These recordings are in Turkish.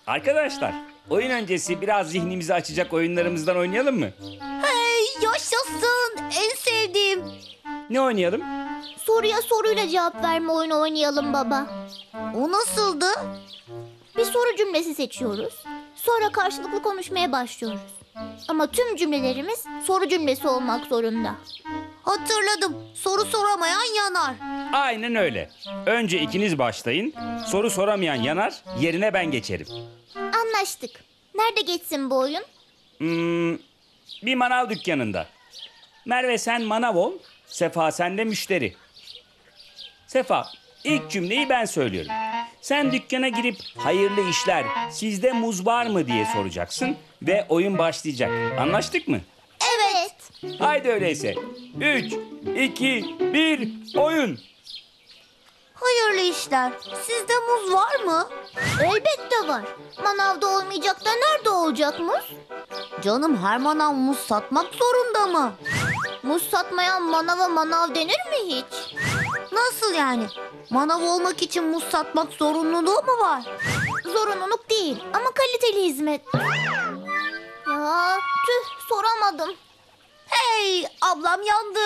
Arkadaşlar, oyun öncesi biraz zihnimizi açacak oyunlarımızdan oynayalım mı? Hey, yaşasın, en sevdiğim. Ne oynayalım? Soruya soruyla cevap verme oyunu oynayalım baba. O nasıldı? Bir soru cümlesi seçiyoruz. Sonra karşılıklı konuşmaya başlıyoruz. Ama tüm cümlelerimiz soru cümlesi olmak zorunda. Hatırladım. Soru soramayan yanar. Aynen öyle. Önce ikiniz başlayın. Soru soramayan yanar, yerine ben geçerim. Anlaştık. Nerede geçsin bu oyun? Bir manav dükkanında. Merve sen manav ol, Sefa sen de müşteri. Sefa, ilk cümleyi ben söylüyorum. Sen dükkana girip hayırlı işler, sizde muz var mı diye soracaksın ve oyun başlayacak. Anlaştık mı? Evet. Haydi öyleyse. 3, 2, 1, oyun. Hayırlı işler. Sizde muz var mı? Elbette var. Manavda olmayacak da nerede olacak muz? Canım, her manav muz satmak zorunda mı? Muz satmayan manava manav denir mi hiç? Nasıl yani? Manav olmak için muz satmak zorunluluğu mu var? Zorunluluk değil ama kaliteli hizmet. Ya tüh, soramadım. Hey, ablam yandı.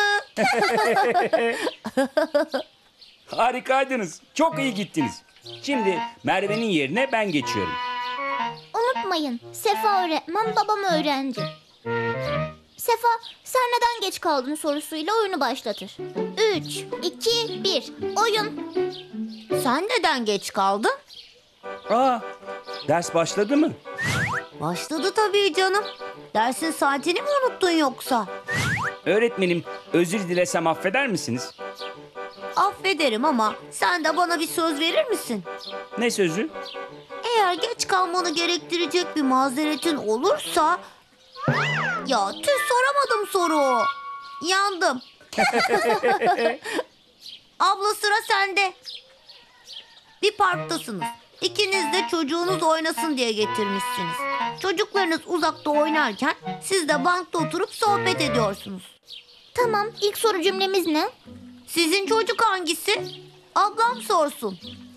Harikaydınız. Çok iyi gittiniz. Şimdi Merve'nin yerine ben geçiyorum. Unutmayın, Sefa öğretmen, babam öğrenci. Sefa, sen neden geç kaldın sorusuyla oyunu başlatır. 3, 2, 1, oyun. Sen neden geç kaldın? Aa, ders başladı mı? Başladı tabii canım. Dersin saatini mi unuttun yoksa? Öğretmenim, özür dilesem affeder misiniz? Affederim ama sen de bana bir söz verir misin? Ne sözü? Eğer geç kalmanı gerektirecek bir mazeretin olursa... Ya tüh, soramadım soru. Yandım. Abla, sıra sende. Bir parktasınız. İkiniz de çocuğunuz oynasın diye getirmişsiniz. Çocuklarınız uzakta oynarken siz de bankta oturup sohbet ediyorsunuz. Tamam, ilk soru cümlemiz ne? Sizin çocuk hangisi? Ablam sorsun.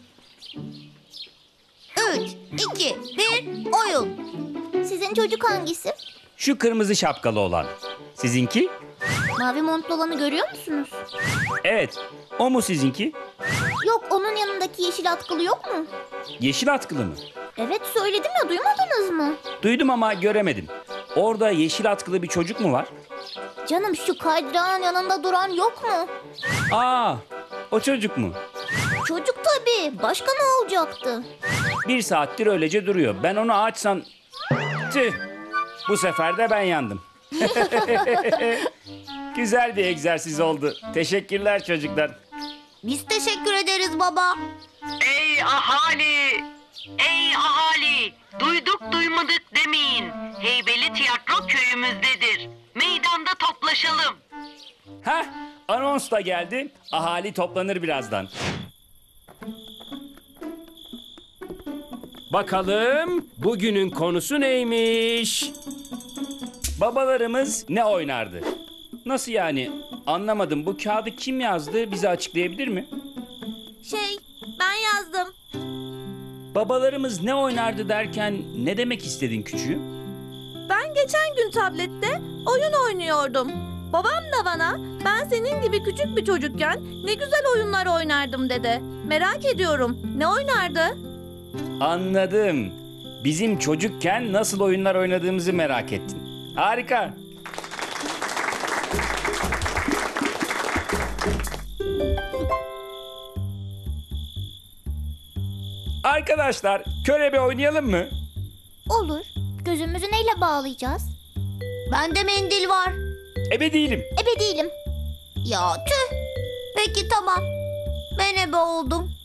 3, 2, 1, oyun. Sizin çocuk hangisi? Şu kırmızı şapkalı olan. Sizinki? Mavi montlu olanı görüyor musunuz? Evet. O mu sizinki? Yok, onun yanındaki yeşil atkılı yok mu? Yeşil atkılı mı? Evet, söyledim ya, duymadınız mı? Duydum ama göremedim. Orada yeşil atkılı bir çocuk mu var? Canım, şu kaydırağın yanında duran yok mu? Aa, o çocuk mu? Çocuk tabii. Başka ne olacaktı? 1 saattir öylece duruyor. Ben onu açsam... Tüh! Bu sefer de ben yandım. Güzel bir egzersiz oldu. Teşekkürler çocuklar. Biz teşekkür ederiz baba. Ey ahali! Ey ahali! Duyduk duymadık demeyin. Heybeli tiyatro köyümüzdedir. Meydanda toplaşalım. Heh, anons da geldi. Ahali toplanır birazdan. Bakalım bugünün konusu neymiş? Babalarımız ne oynardı? Nasıl yani? Anlamadım. Bu kağıdı kim yazdı? Bize açıklayabilir mi? Ben yazdım. Babalarımız ne oynardı derken ne demek istedin küçüğüm? Ben geçen gün tablette oyun oynuyordum. Babam da bana ben senin gibi küçük bir çocukken ne güzel oyunlar oynardım dedi. Merak ediyorum, ne oynardı? Anladım. Bizim çocukken nasıl oyunlar oynadığımızı merak ettin. Harika. Arkadaşlar, körebe oynayalım mı? Olur. Gözümüzü neyle bağlayacağız? Bende mendil var. Ebe değilim. Ebe değilim. Ya tüh. Peki tamam. Ben ebe oldum.